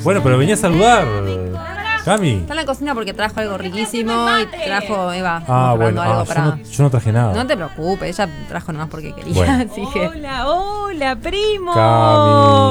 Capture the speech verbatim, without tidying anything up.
Bueno, pero venía a saludar, Cami. Está en la cocina porque trajo algo riquísimo y trajo, Eva, Ah, bueno, algo ah, para... yo, no, yo no traje nada. No te preocupes, ella trajo nomás porque quería. Bueno. Así que... Hola, hola, primo. Cami.